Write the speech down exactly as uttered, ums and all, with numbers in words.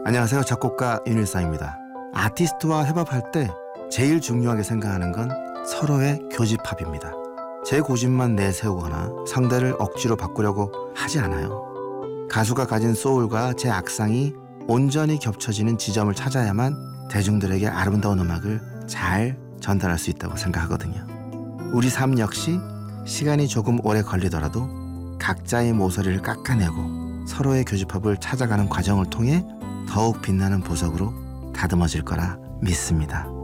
안녕하세요. 작곡가 윤일상입니다. 아티스트와 협업할 때 제일 중요하게 생각하는 건 서로의 교집합입니다. 제 고집만 내세우거나 상대를 억지로 바꾸려고 하지 않아요. 가수가 가진 소울과 제 악상이 온전히 겹쳐지는 지점을 찾아야만 대중들에게 아름다운 음악을 잘 전달할 수 있다고 생각하거든요. 우리 삶 역시 시간이 조금 오래 걸리더라도 각자의 모서리를 깎아내고 서로의 교집합을 찾아가는 과정을 통해 더욱 빛나는 보석으로 다듬어질 거라 믿습니다.